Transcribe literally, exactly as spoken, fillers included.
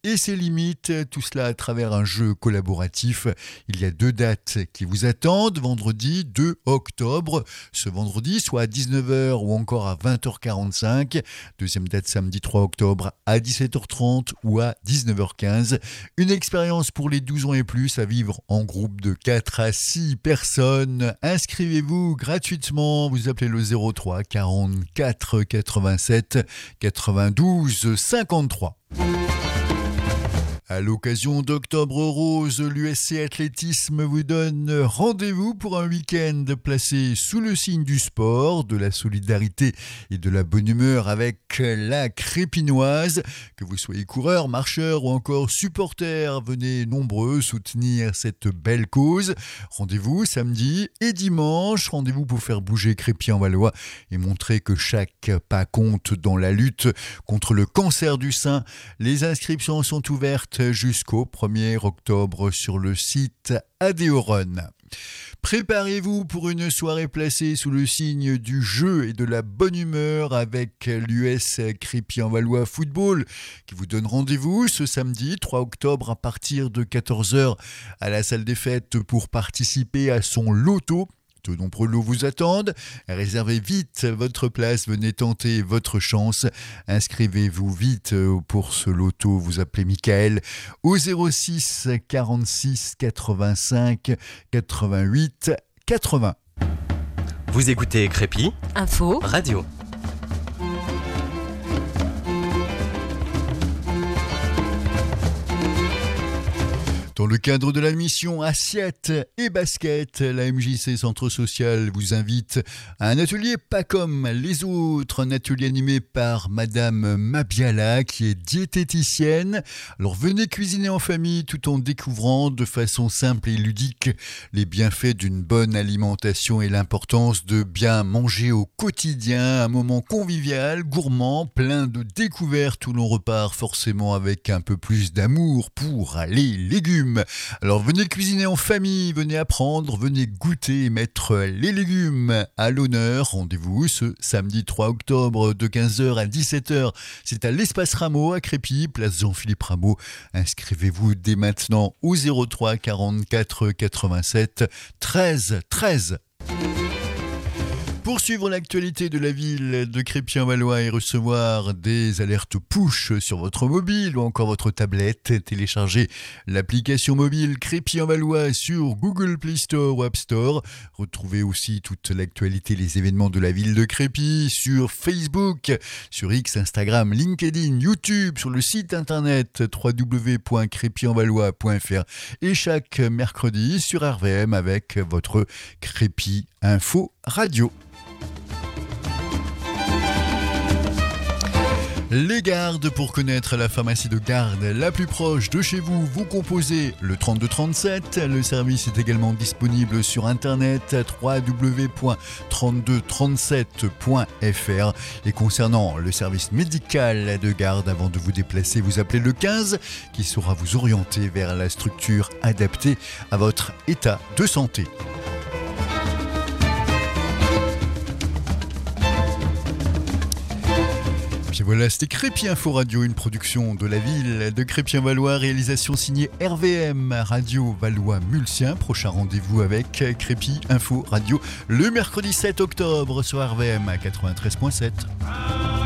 et ses limites, tout cela à travers un jeu collaboratif. Il y a deux dates qui vous attendent, vendredi deux octobre, ce vendredi soit à dix-neuf heures ou encore à vingt heures quarante-cinq, deuxième date samedi trois octobre à dix-sept heures trente ou à dix-neuf heures quinze. Une expérience pour les douze ans et plus à vivre en groupe de quatre à six personnes. Inscrivez-vous gratuitement, vous appelez le zéro trois quarante-quatre quatre-vingt-sept quatre-vingt-douze cinquante-trois. À l'occasion d'Octobre Rose, l'U S C Athlétisme vous donne rendez-vous pour un week-end placé sous le signe du sport, de la solidarité et de la bonne humeur avec la Crépinoise. Que vous soyez coureur, marcheur ou encore supporter, venez nombreux soutenir cette belle cause. Rendez-vous samedi et dimanche, rendez-vous pour faire bouger Crépy-en-Valois et montrer que chaque pas compte dans la lutte contre le cancer du sein. Les inscriptions sont ouvertes jusqu'au premier octobre sur le site Adéoron. Préparez-vous pour une soirée placée sous le signe du jeu et de la bonne humeur avec l'U S Crépy-en-Valois Football qui vous donne rendez-vous ce samedi trois octobre à partir de quatorze heures à la salle des fêtes pour participer à son loto. De nombreux lots vous attendent. Réservez vite votre place, venez tenter votre chance. Inscrivez-vous vite pour ce loto. Vous appelez Michael au zéro six quarante-six quatre-vingt-cinq quatre-vingt-huit quatre-vingts. Vous écoutez Crépy Info Radio. Dans le cadre de la mission Assiette et Basket, la M J C Centre Social vous invite à un atelier pas comme les autres, un atelier animé par Madame Mabiala qui est diététicienne. Alors venez cuisiner en famille tout en découvrant de façon simple et ludique les bienfaits d'une bonne alimentation et l'importance de bien manger au quotidien. Un moment convivial, gourmand, plein de découvertes où l'on repart forcément avec un peu plus d'amour pour les légumes. Alors venez cuisiner en famille, venez apprendre, venez goûter et mettre les légumes à l'honneur. Rendez-vous ce samedi trois octobre de quinze heures à dix-sept heures. C'est à l'Espace Rameau à Crépy, place Jean-Philippe Rameau. Inscrivez-vous dès maintenant au zéro trois quarante-quatre quatre-vingt-sept treize treize. Pour suivre l'actualité de la ville de Crépy-en-Valois et recevoir des alertes push sur votre mobile ou encore votre tablette, téléchargez l'application mobile Crépy-en-Valois sur Google Play Store ou App Store. Retrouvez aussi toute l'actualité, les événements de la ville de Crépy sur Facebook, sur X, Instagram, LinkedIn, YouTube, sur le site internet w w w point crépy en valois point f r et chaque mercredi sur R V M avec votre Crépy Info Radio. Les Gardes, pour connaître la pharmacie de garde la plus proche de chez vous, vous composez le trente-deux trente-sept. Le service est également disponible sur internet w w w point trente-deux trente-sept point f r. Et concernant le service médical de garde, avant de vous déplacer, vous appelez le quinze qui saura vous orienter vers la structure adaptée à votre état de santé. Et voilà, c'était Crépy Info Radio, une production de la ville de Crépy-en-Valois, réalisation signée R V M Radio Valois-Mulsien. Prochain rendez-vous avec Crépy Info Radio le mercredi sept octobre sur R V M à quatre-vingt-treize virgule sept.